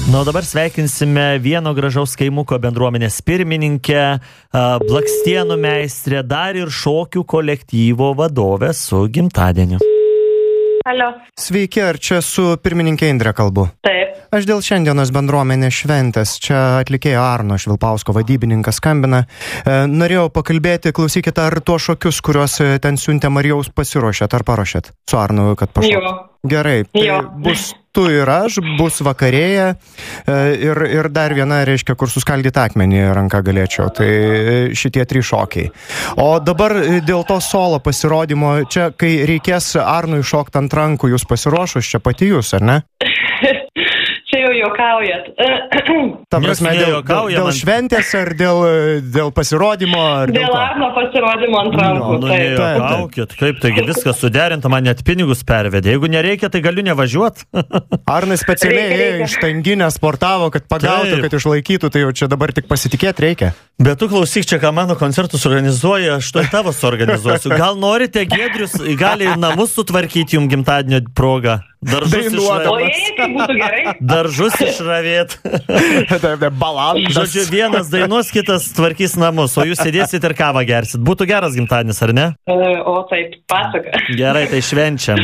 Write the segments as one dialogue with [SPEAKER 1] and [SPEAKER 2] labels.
[SPEAKER 1] Na, dabar sveikinsime vieno gražaus kaimuko bendruomenės pirmininkę, Blakstienų meistrę, dar ir šokių kolektyvo vadovę su gimtadieniu.
[SPEAKER 2] Alio.
[SPEAKER 3] Sveiki, ar čia su pirmininkė Indre kalbu?
[SPEAKER 2] Taip.
[SPEAKER 3] Aš dėl šiandienos bendruomenės šventės. Čia atlikėjo Arno Švilpausko vadybininkas skambina. Norėjau pakalbėti, klausykite, ar tuos šokius, kuriuos ten siuntė Marijaus, pasiruošėt ar paruošėt su Arnu, kad pašoktų?
[SPEAKER 2] Jo.
[SPEAKER 3] Gerai, tai bus tu ir aš, bus vakarėja ir dar viena, reiškia, kur suskaldyti akmenį ranką galėčiau. Tai šitie 3 šokiai. O dabar dėl to solo pasirodymo, čia kai reikės Arnui šokti ant rankų, jūs pasiruošus, čia pati jūs, ar ne?
[SPEAKER 2] Čia jau juokaujat.
[SPEAKER 3] Ta prasme, dėl šventės ar dėl pasirodymo? Ar
[SPEAKER 2] dėl Arno pasirodymo ant rankų.
[SPEAKER 1] Nejuokaukit, kaip taigi viskas suderinta, man net pinigus pervedė. Jeigu nereikia, tai galiu nevažiuoti.
[SPEAKER 3] Arnas specialiai iš Tanginę sportavo, kad pagautų, kad išlaikytų, tai jau čia dabar tik pasitikėti reikia.
[SPEAKER 1] Bet tu klausyk, čia ką mano koncertus organizuoja, aš to tavo suorganizuosiu. Gal norite, Giedrius, gali namus sutvarkyti jums gimtadienio progą? Daržus išravėt.
[SPEAKER 3] Balandas.
[SPEAKER 1] Žodžiu, vienas dainuos, kitas tvarkys namus, o jūs sėdėsit ir kavą gersit. Būtų geras gimtadienis, ar ne?
[SPEAKER 2] O taip, pasaka.
[SPEAKER 1] Gerai, tai švenčiam.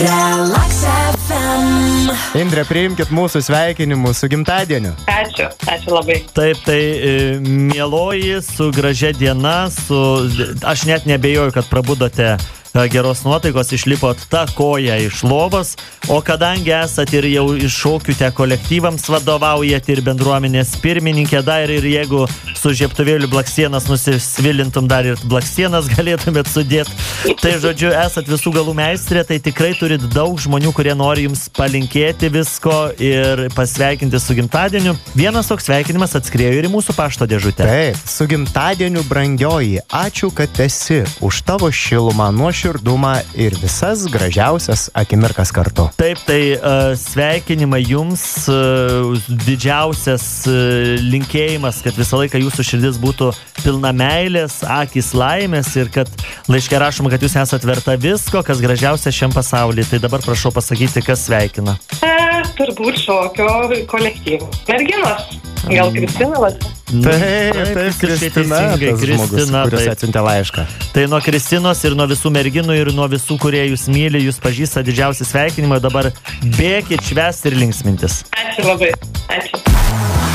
[SPEAKER 3] Indre, priimkit mūsų sveikinimus su gimtadieniu.
[SPEAKER 2] Ačiū labai.
[SPEAKER 1] Taip, tai mieloji, su gražia diena, aš net nebejoju, kad prabudote geros nuotaikos, išlipot tą koją iš lovos, o kadangi esat ir jau iš šokių te kolektyvams vadovaujat ir bendruomenės pirmininkė, dar ir jeigu su žiebtuvėliu Blakstienas nusisvilintum, dar ir Blakstienas galėtumėt sudėti. Tai žodžiu, esat visų galų meistrė, tai tikrai turit daug žmonių, kurie nori jums palinkėti visko ir pasveikinti su gimtadieniu. Vienas toks sveikinimas atskriejo ir į mūsų pašto dėžutę.
[SPEAKER 3] Taip, su gimtadieniu, brangioji, ačiū, kad esi, už tavo šilumą, nuoširdumą ir visas gražiausias akimirkas kartu.
[SPEAKER 1] Taip, tai sveikinimai jums, didžiausias linkėjimas, kad visą laiką jūsų širdis būtų pilna meilės, akys laimės ir kad laiške rašoma, kad jūs esat verta visko, kas gražiausia šiam pasaulyje. Tai dabar prašau pasakyti, kas sveikina.
[SPEAKER 2] Turbūt šokio kolektyvo merginos. Gal Kristina?
[SPEAKER 3] Taip, Kristina, tas žmogus, kuris atsiuntė laišką.
[SPEAKER 1] Tai nuo Kristinos ir nuo visų merginų ir nuo visų, kurie jūs myli, jūs pažįsta didžiausi sveikinimai. Dabar bėkit, švęsti ir linksmintis.
[SPEAKER 2] Ačiū labai. Ačiū.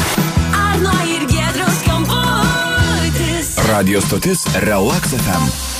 [SPEAKER 4] Arno ir Giedriaus skambutis. Radio stotis Relax FM.